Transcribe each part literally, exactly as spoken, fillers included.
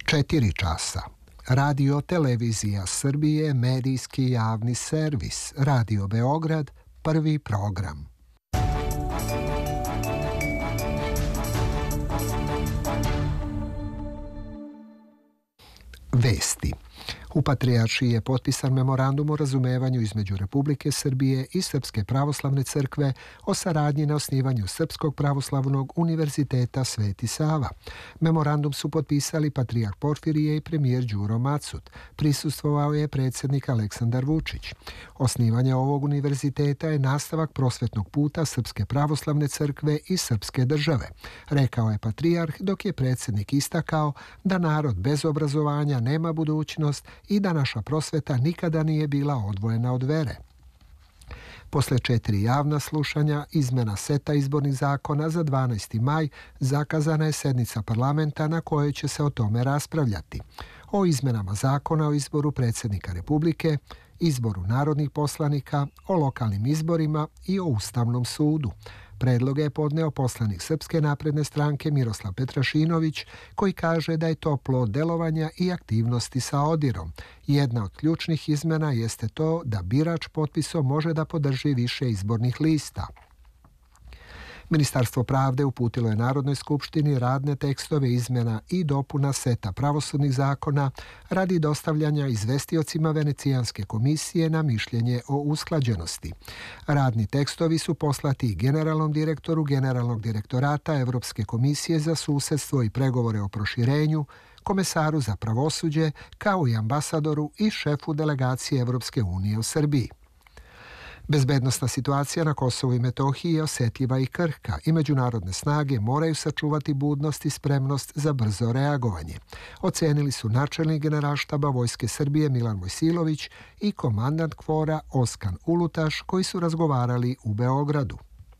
četiri časa. Radio Televizija Srbije, medijski javni servis. Radio Beograd, prvi program. Vesti. U Patrijaršiji je potpisan memorandum o razumevanju između Republike Srbije i Srpske pravoslavne crkve o saradnji na osnivanju Srpskog pravoslavnog univerziteta Sveti Sava. Memorandum su potpisali patrijarh Porfirije i premijer Đuro Macut. Prisustvovao je predsjednik Aleksandar Vučić. Osnivanje ovog univerziteta je nastavak prosvetnog puta Srpske pravoslavne crkve i Srpske države, rekao je patrijarh, dok je predsjednik istakao da narod bez obrazovanja nema budućnost i da naša prosveta nikada nije bila odvojena od vere. Posle četiri javna slušanja izmjena seta izbornih zakona za dvanaesti maj zakazana je sednica parlamenta na kojoj će se o tome raspravljati. O izmjenama zakona o izboru predsjednika Republike, izboru narodnih poslanika, o lokalnim izborima i o Ustavnom sudu. Predloge je podneo poslanik Srpske napredne stranke Miroslav Petrašinović, koji kaže da je to plod delovanja i aktivnosti sa ODIR-om. Jedna od ključnih izmjena jeste to da birač potpisom može da podrži više izbornih lista. Ministarstvo pravde uputilo je Narodnoj skupštini radne tekstove izmjena i dopuna seta pravosudnih zakona radi dostavljanja izvestiocima Venecijanske komisije na mišljenje o usklađenosti. Radni tekstovi su poslati generalnom direktoru Generalnog direktorata Evropske komisije za susedstvo i pregovore o proširenju, komesaru za pravosuđe, kao i ambasadoru i šefu delegacije Evropske unije u Srbiji. Bezbednosna situacija na Kosovu i Metohiji je osjetljiva i krhka i međunarodne snage moraju sačuvati budnost i spremnost za brzo reagovanje. Ocenili su načelnik generalštaba Vojske Srbije Milan Mojsilović i komandant KFOR-a Oskan Ulutaš, koji su razgovarali u Beogradu.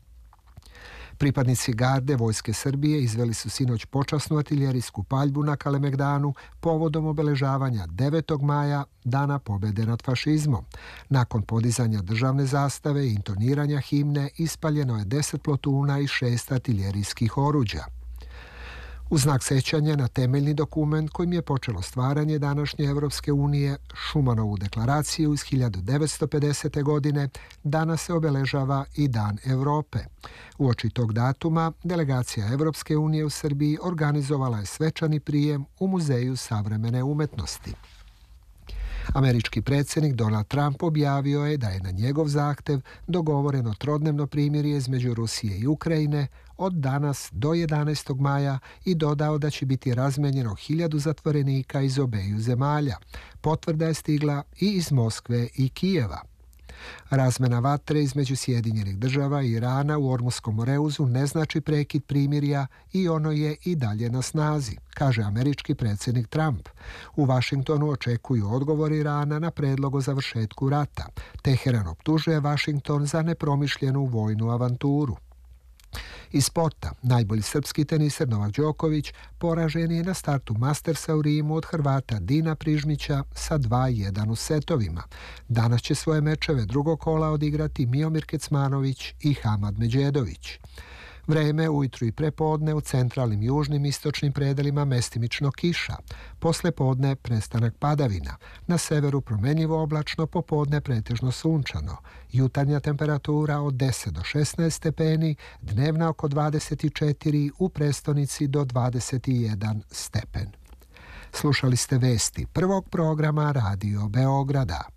Pripadnici garde Vojske Srbije izveli su sinoć počasnu artiljerijsku paljbu na Kalemegdanu povodom obeležavanja devetog maja, Dana pobjede nad fašizmom. Nakon podizanja državne zastave i intoniranja himne ispaljeno je deset plotuna i šest artiljerijskih oruđa. U znak sećanja na temeljni dokument kojim je počelo stvaranje današnje Evropske unije, Šumanovu deklaraciju iz hiljadu devetsto pedesete. godine, danas se obeležava i Dan Evrope. Uoči tog datuma, delegacija Evropske unije u Srbiji organizovala je svečani prijem u Muzeju savremene umetnosti. Američki predsjednik Donald Trump objavio je da je na njegov zahtjev dogovoreno trodnevno primirje između Rusije i Ukrajine od danas do jedanaestog maja i dodao da će biti razmenjeno hiljadu zatvorenika iz obeju zemalja. Potvrda je stigla i iz Moskve i Kijeva. Razmena vatre između Sjedinjenih država i Irana u Ormuskom moreuzu ne znači prekid primirja i ono je i dalje na snazi, kaže američki predsjednik Trump. U Vašingtonu očekuju odgovor Irana na predlog o završetku rata. Teheran optužuje Vašington za nepromišljenu vojnu avanturu. Iz sporta, najbolji srpski teniser Novak Đoković poražen je na startu Mastersa u Rimu od Hrvata Dina Prižmića sa dva jedan u setovima. Danas će svoje mečeve drugog kola odigrati Miomir Kecmanović i Hamad Međedović. Vreme ujutru i prepodne u centralnim, južnim, istočnim predelima mestimično kiša. Posle podne prestanak padavina. Na severu promjenjivo oblačno, popodne pretežno sunčano. Jutarnja temperatura od deset do šesnaest stepeni, dnevna oko dvadeset četiri, u prestonici do dvadeset jedan stepen. Slušali ste vesti prvog programa Radio Beograda.